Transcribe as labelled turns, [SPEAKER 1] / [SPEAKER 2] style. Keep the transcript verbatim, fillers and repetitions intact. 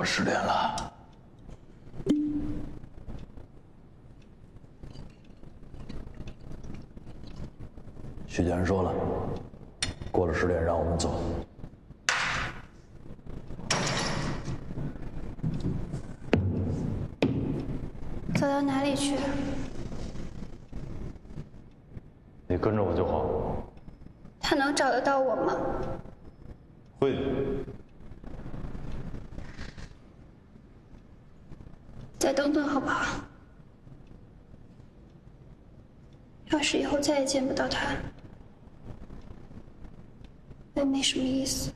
[SPEAKER 1] 十点了。许家人说了，过了十点让我们走。
[SPEAKER 2] 走到哪里去？
[SPEAKER 1] 你跟着我就好。
[SPEAKER 2] 他能找得到我吗？
[SPEAKER 1] 会的。
[SPEAKER 2] 再等等好不好？要是以后再也见不到他，我也没什么意思。